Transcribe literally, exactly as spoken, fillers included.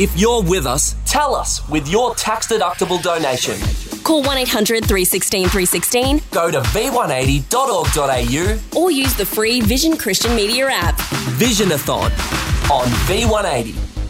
If you're with us, tell us with your tax-deductible donation. Call one eight hundred three one six three one six, Go to v one eighty dot org dot a u or use the free Vision Christian Media app. Visionathon on V one eighty.